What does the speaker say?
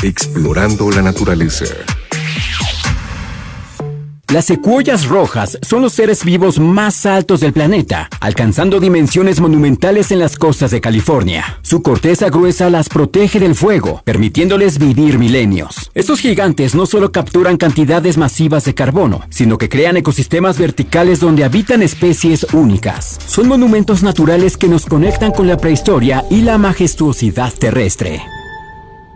explorando la naturaleza. Las secuoyas rojas son los seres vivos más altos del planeta, alcanzando dimensiones monumentales en las costas de California. Su corteza gruesa las protege del fuego, permitiéndoles vivir milenios. Estos gigantes no solo capturan cantidades masivas de carbono, sino que crean ecosistemas verticales donde habitan especies únicas. Son monumentos naturales que nos conectan con la prehistoria y la majestuosidad terrestre.